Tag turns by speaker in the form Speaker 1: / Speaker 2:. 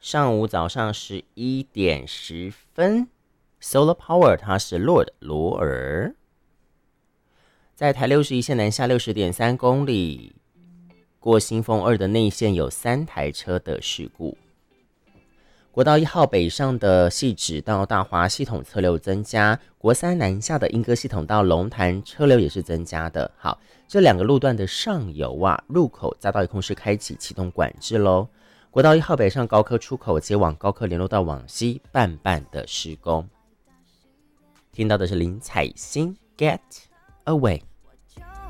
Speaker 1: 早上11点10分。Solar Power 它是 Lord 罗尔，在台61线南下60.3公里，过新丰2的内线有3台车的事故。国道1号北上的汐止到大华系统车流增加，国3南下的莺歌系统到龙潭车流也是增加的。好，这2个路段的上游入口匝道一空是开启启动管制咯。国道1号北上高科出口接往高科联络道往西半的施工。听到的是林采欣 Get Away。